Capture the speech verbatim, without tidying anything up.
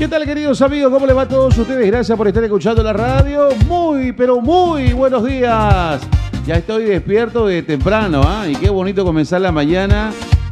¿Qué tal, queridos amigos? ¿Cómo les va a todos ustedes? Gracias por estar escuchando la radio. Muy, pero muy buenos días. Ya estoy despierto de temprano, ¿ah? ¿eh? Y qué bonito comenzar la mañana